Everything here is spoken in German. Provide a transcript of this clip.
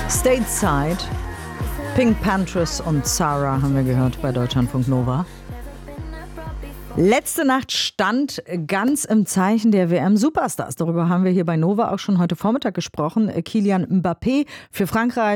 Stateside, Pink Panthers und Sarah haben wir gehört bei Deutschlandfunk Nova. Letzte Nacht stand ganz im Zeichen der WM-Superstars. Darüber haben wir hier bei Nova auch schon heute Vormittag gesprochen. Kylian Mbappé für Frankreich.